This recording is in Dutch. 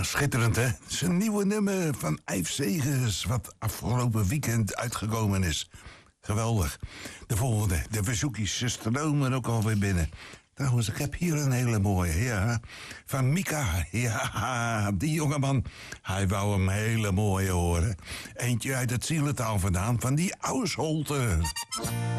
Ja, schitterend hè. Het is een nieuwe nummer van Yves Segers, wat afgelopen weekend uitgekomen is. Geweldig. De volgende, de verzoekjes, ze stromen ook alweer binnen. Trouwens, ik heb hier een hele mooie, ja. Van Mika, ja, die jongeman. Hij wou hem hele mooie horen. Eentje uit het zielentaal vandaan, van die Ausholte.